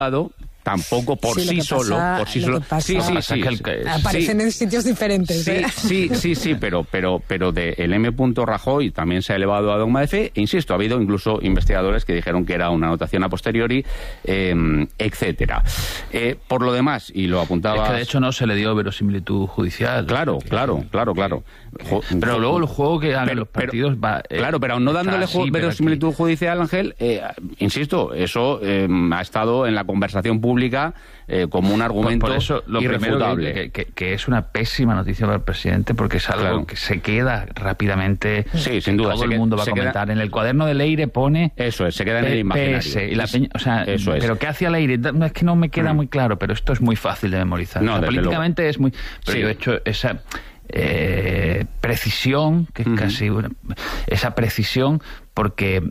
tampoco por sí solo. Aparecen en sitios diferentes. Sí, pero de el M. Rajoy también se ha elevado a dogma de fe. E insisto, ha habido incluso investigadores que dijeron que era una anotación a posteriori, etcétera. Por lo demás, y lo apuntaba... Es que de hecho no se le dio verosimilitud judicial. Claro. Pero luego el juego que dan los partidos va... Claro, pero aún no dándole verosimilitud judicial, Ángel, insisto, eso ha estado en la conversación pública como un argumento por eso, lo irrefutable. Primero que es una pésima noticia para el presidente, porque es algo que se queda rápidamente. Sí, sin duda. Todo el mundo va a comentar. En el cuaderno de Leire pone... Eso es, se queda en el imaginario. Eso es. Pero ¿qué hacía Leire? No, es que no me queda muy claro, pero esto es muy fácil de memorizar. No, políticamente es muy... Pero yo he hecho esa... precisión, que es casi esa precisión, porque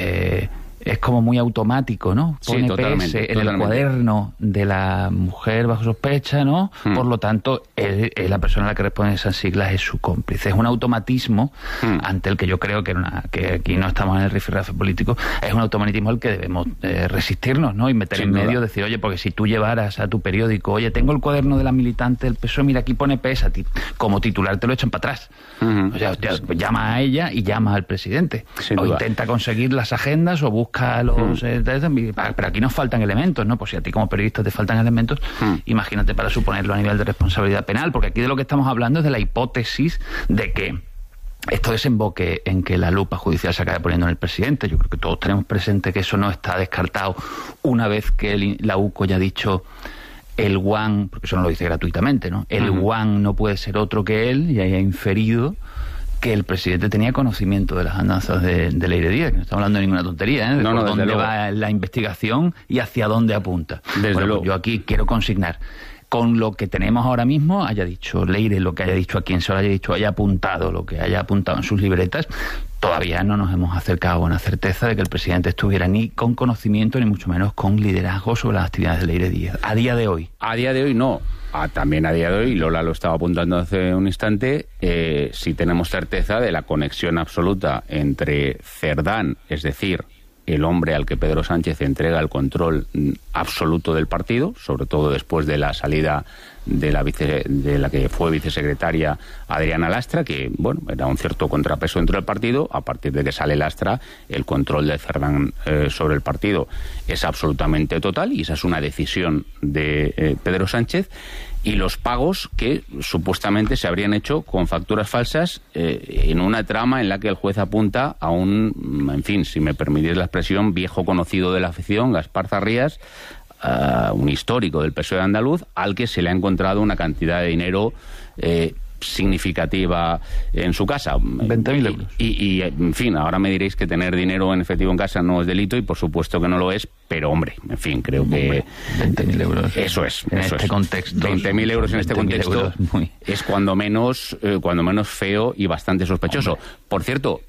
es como muy automático, ¿no? Pone PS en el cuaderno de la mujer bajo sospecha, ¿no? Por lo tanto, la persona a la que responden esas siglas es su cómplice. Es un automatismo ante el que yo creo que aquí no estamos en el rifirrafe político, es un automatismo al que debemos resistirnos, ¿no? Y meter en medio, decir, oye, porque si tú llevaras a tu periódico, oye, tengo el cuaderno de la militante del PSOE, mira, aquí pone PS, como titular te lo echan para atrás. O sea, llama a ella y llama al presidente. O intenta conseguir las agendas o busca los... pero aquí nos faltan elementos, ¿no? Pues si a ti como periodista te faltan elementos, imagínate para suponerlo a nivel de responsabilidad penal, porque aquí de lo que estamos hablando es de la hipótesis de que esto desemboque en que la lupa judicial se acabe poniendo en el presidente. Yo creo que todos tenemos presente que eso no está descartado una vez que la UCO ya ha dicho el guan, porque eso no lo dice gratuitamente, ¿no? El guan no puede ser otro que él, y haya inferido que el presidente tenía conocimiento de las andanzas de Leire Díaz, que no estamos hablando de ninguna tontería, de por dónde va la investigación y hacia dónde apunta. Bueno, yo aquí quiero consignar, con lo que tenemos ahora mismo, haya dicho Leire lo que haya dicho, a quien se lo haya dicho, haya apuntado lo que haya apuntado en sus libretas, todavía no nos hemos acercado a una certeza de que el presidente estuviera ni con conocimiento, ni mucho menos con liderazgo sobre las actividades de Leire Díaz. A día de hoy. A día de hoy no. También a día de hoy, Lola lo estaba apuntando hace un instante, sí tenemos certeza de la conexión absoluta entre Cerdán, es decir, el hombre al que Pedro Sánchez entrega el control absoluto del partido, sobre todo después de la salida de la que fue vicesecretaria Adriana Lastra, que bueno, era un cierto contrapeso dentro del partido. A partir de que sale Lastra, el control de Cerdán sobre el partido es absolutamente total, y esa es una decisión de Pedro Sánchez. Y los pagos que supuestamente se habrían hecho con facturas falsas en una trama en la que el juez apunta a un, en fin, si me permitís la expresión, viejo conocido de la afición, Gaspar Zarrías, un histórico del PSOE andaluz, al que se le ha encontrado una cantidad de dinero significativa en su casa. 20.000 euros. Y, en fin, ahora me diréis que tener dinero en efectivo en casa no es delito, y por supuesto que no lo es, pero hombre, en fin, creo que... 20.000 euros. Eso es. En este contexto. 20.000 euros en este contexto es cuando menos feo y bastante sospechoso. Por cierto,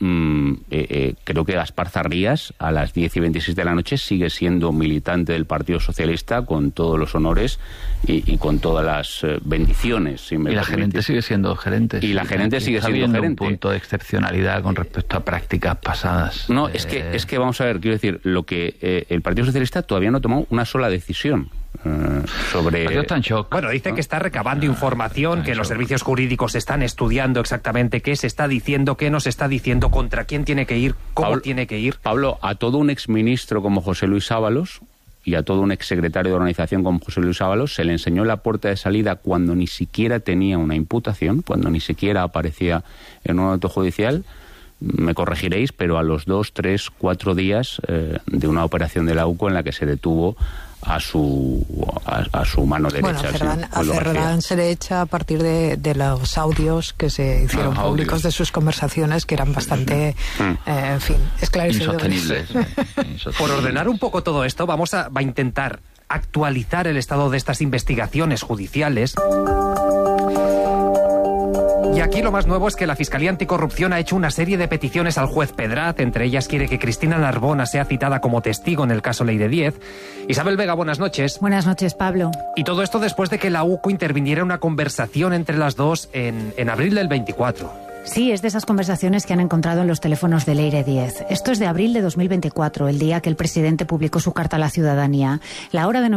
creo que Gaspar Zarrías, a las 10:26 de la noche, sigue siendo militante del Partido Socialista, con todos los honores y con todas las bendiciones. Si me y la gerente sigue siendo gerente. Y la gerente sigue siendo gerente. Un punto de excepcionalidad con respecto a prácticas pasadas. No, es que vamos a ver, quiero decir, lo que el Partido Socialista todavía no tomó una sola decisión sobre... Está en shock. Bueno, dice que está recabando información, que los servicios jurídicos están estudiando exactamente qué se está diciendo, qué no se está diciendo, contra quién tiene que ir, cómo tiene que ir. Pablo, a todo un exministro como José Luis Ábalos y a todo un exsecretario de organización como José Luis Ábalos se le enseñó la puerta de salida cuando ni siquiera tenía una imputación, cuando ni siquiera aparecía en un acto judicial. Me corregiréis, pero a los 2, 3, 4 días de una operación de la UCO en la que se detuvo a su mano derecha. Bueno, a Cerdán se le echa a partir de los audios que se hicieron públicos de sus conversaciones, que eran bastante, en fin, esclarecedores. Insostenibles. Por ordenar un poco todo esto, va a intentar actualizar el estado de estas investigaciones judiciales. Y aquí lo más nuevo es que la Fiscalía Anticorrupción ha hecho una serie de peticiones al juez Pedraz. Entre ellas quiere que Cristina Narbona sea citada como testigo en el caso Leire Díaz. Isabel Vega, buenas noches. Buenas noches, Pablo. Y todo esto después de que la UCO interviniera en una conversación entre las dos en abril del 24. Sí, es de esas conversaciones que han encontrado en los teléfonos de Leire Díez. Esto es de abril de 2024, el día que el presidente publicó su carta a la ciudadanía. La hora de